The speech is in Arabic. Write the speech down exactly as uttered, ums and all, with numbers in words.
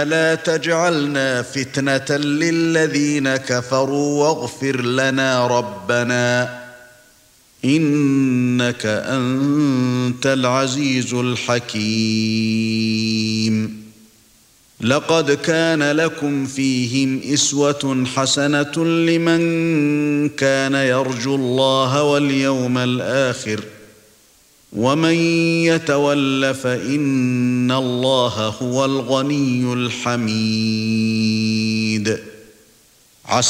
لا تجعلنا فتنة للذين كفروا واغفر لنا ربنا إنك أنت العزيز الحكيم. لقد كان لكم فيهم أسوة حسنة لمن كان يرجو الله واليوم الآخر ومن يتول فإن الله هو الغني الحميد.